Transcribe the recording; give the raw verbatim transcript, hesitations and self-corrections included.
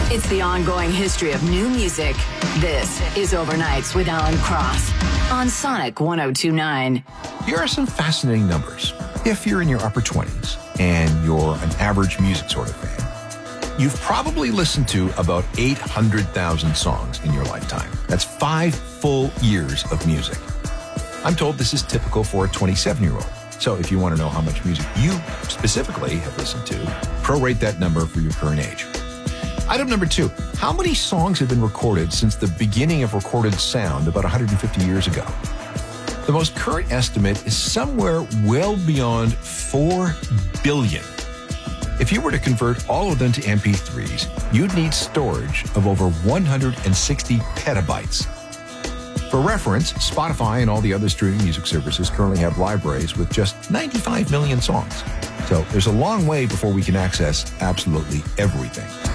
It's the ongoing history of new music. This is Overnights with Alan Cross on Sonic one oh two point nine. Here are some fascinating numbers. If you're in your upper twenties and you're an average music sort of fan, you've probably listened to about eight hundred thousand songs in your lifetime. That's five full years of music. I'm told this is typical for a twenty-seven-year-old. So if you want to know how much music you specifically have listened to, prorate that number for your current age. Item number two, how many songs have been recorded since the beginning of recorded sound about one hundred fifty years ago? The most current estimate is somewhere well beyond four billion. If you were to convert all of them to M P threes, you'd need storage of over one hundred sixty petabytes. For reference, Spotify and all the other streaming music services currently have libraries with just ninety-five million songs. So there's a long way before we can access absolutely everything.